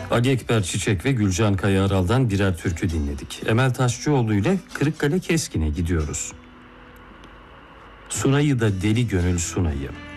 Ali Ekber Çiçek ve Gülcan Kaya Aral'dan birer türkü dinledik. Emel Taşçıoğlu ile Kırıkkale Keskin'e gidiyoruz. Sunay'ı da deli gönül sunayı.